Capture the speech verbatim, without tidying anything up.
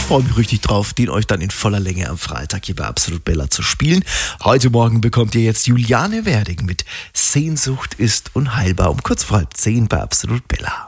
freue mich richtig drauf, den euch dann in voller Länge am Freitag hier bei Absolut Bella zu spielen. Heute Morgen bekommt ihr jetzt Juliane Werding mit Sehnsucht ist unheilbar um kurz vor halb zehn bei Absolut Bella.